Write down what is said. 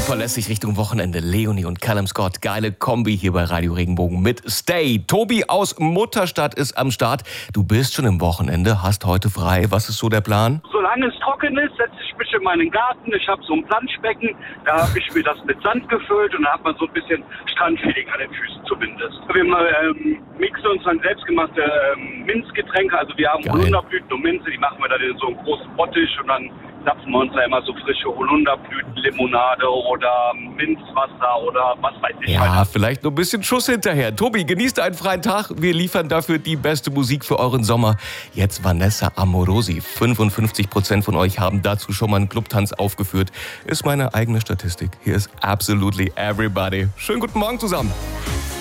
Super lässig Richtung Wochenende. Leonie und Callum Scott, geile Kombi hier bei Radio Regenbogen mit Stay. Tobi aus Mutterstadt ist am Start. Du bist schon im Wochenende, hast heute frei. Was ist so der Plan? Solange es trocken ist, setze ich mich in meinen Garten. Ich habe so ein Planschbecken, da habe ich mir das mit Sand gefüllt und da hat man so ein bisschen Strandfeeling an den Füßen zumindest. Wir mixen uns dann selbstgemachte Minzgetränke, also wir haben Geil. Holunderblüten und Minze, die machen wir dann in so einem großen Bottich und dann zapfen wir uns da immer so frische Holunderblütenlimonade oder Minzwasser oder was weiß ich. Ja, vielleicht noch ein bisschen Schuss hinterher. Tobi, genießt einen freien Tag. Wir liefern dafür die beste Musik für euren Sommer. Jetzt Vanessa Amorosi. 55% von euch haben dazu schon mal einen Clubtanz aufgeführt. Ist meine eigene Statistik. Hier ist Absolutely Everybody. Schönen guten Morgen zusammen.